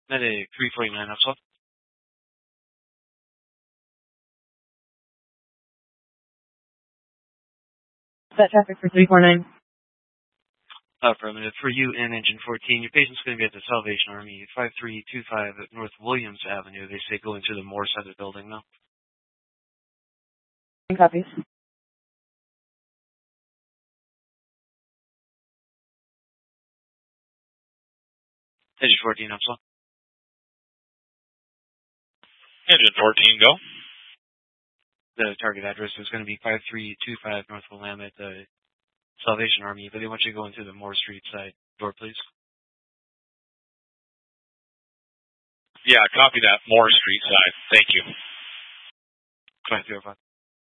Medic 349 Upsall. Set traffic for 349. Affirmative. For you and Engine 14, your patient's going to be at the Salvation Army, 5325 North Williams Avenue. They say go into the Moore side of the building now. Copies. Engine 14 Upsall. Engine 14, go. The target address is going to be 5325 North Willamette, the Salvation Army, but they want you to go into the Moore Street side door, please. Yeah, copy that. Moore Street side. Thank you. 505.